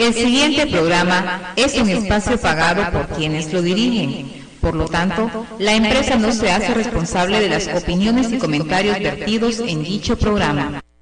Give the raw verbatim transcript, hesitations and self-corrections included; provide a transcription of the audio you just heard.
El siguiente programa es un espacio pagado por quienes lo dirigen. Por lo tanto, la empresa no se hace responsable de las opiniones y comentarios vertidos en dicho programa.